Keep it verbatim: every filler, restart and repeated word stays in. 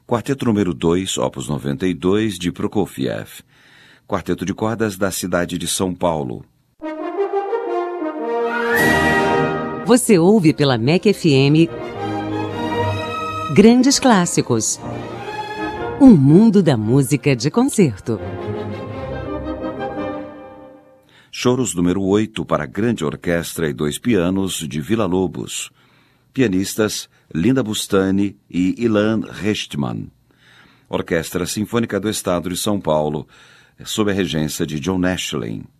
Quarteto número dois, opus noventa e dois, de Prokofiev. Quarteto de cordas da cidade de São Paulo. Você ouve pela M E C F M Grandes Clássicos. Um mundo da música de concerto. Choros número oito para grande orquestra e dois pianos de Villa-Lobos. Pianistas Linda Bustani e Ilan Rechtman. Orquestra Sinfônica do Estado de São Paulo, sob a regência de John Nashling.